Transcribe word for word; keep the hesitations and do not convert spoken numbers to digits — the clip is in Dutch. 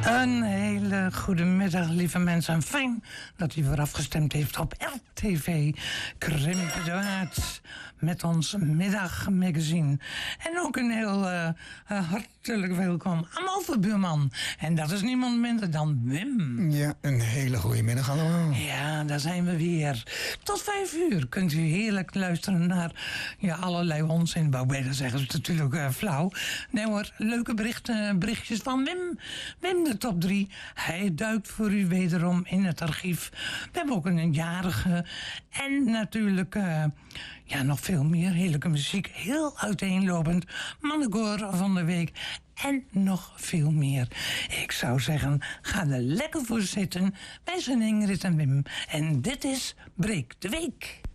Een hele goede middag, lieve mensen. Fijn dat u weer afgestemd heeft op R T V Krimpen de Waard met ons middagmagazine. En ook een heel uh, uh, hartelijk welkom aan mijn overbuurman. En dat is niemand minder dan Wim. Ja, een hele goede middag allemaal. Ja, daar zijn we weer. Tot vijf uur kunt u heerlijk luisteren naar ja, allerlei onzin. Bij dat zeggen ze natuurlijk uh, flauw. Nee hoor, leuke berichten, berichtjes van Wim. Wim de top drie. Hij duikt voor u wederom in het archief. We hebben ook een jarige. En natuurlijk uh, ja, nog veel meer heerlijke muziek. Heel uiteenlopend. Mannenkoor van de week. En nog veel meer. Ik zou zeggen, ga er lekker voor zitten. Wij zijn Ingrid en Wim. En dit is Breek de Week.